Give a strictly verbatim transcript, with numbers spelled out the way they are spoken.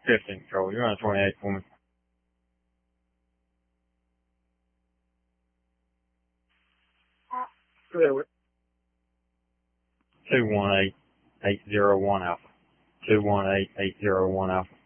fifteen control. You're on twenty-eight for me. Go ahead with two one eight eight zero one Alpha. two one eight eight zero one Alpha.